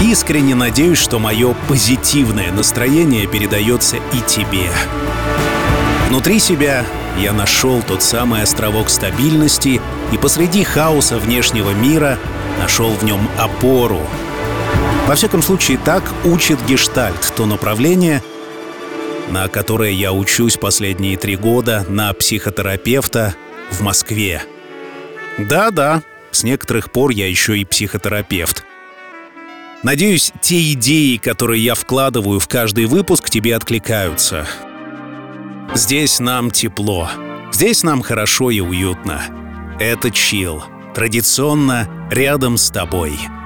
искренне надеюсь, что мое позитивное настроение передается и тебе. Внутри себя я нашел тот самый островок стабильности и посреди хаоса внешнего мира нашел в нем опору. Во всяком случае, так учит гештальт, то направление, на которое я учусь последние 3 года на психотерапевта в Москве. Да-да, с некоторых пор я еще и психотерапевт. Надеюсь, те идеи, которые я вкладываю в каждый выпуск, тебе откликаются. Здесь нам тепло, здесь нам хорошо и уютно. Это чилл, традиционно рядом с тобой.